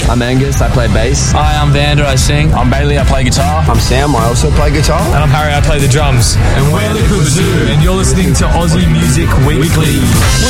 I'm Angus, I play bass. Hi, I'm Vander, I sing. I'm Bailey, I play guitar. I'm Sam, I also play guitar. And I'm Harry, I play the drums. And we're Liquid Zoo, and you're listening to Aussie Music Weekly.